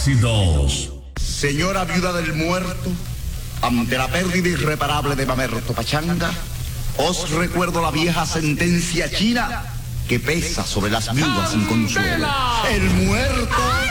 Éxitos. Señora viuda del muerto, ante la pérdida irreparable de Mamerto Pachanga, os recuerdo la vieja sentencia china que pesa sobre las viudas sin consuelo. El muerto